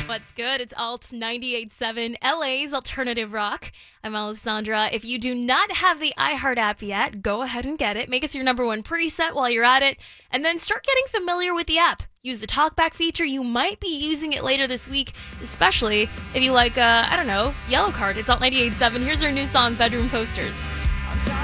What's good? It's Alt 98.7, LA's alternative rock. I'm Alessandra. If you do not have the iHeart app yet, go ahead and get it. Make us your number one preset while you're at it, and then start getting familiar with the app. Use the talkback feature. You might be using it later this week, especially if you like, Yellow Card. It's Alt 98.7. Here's our new song, Bedroom Posters.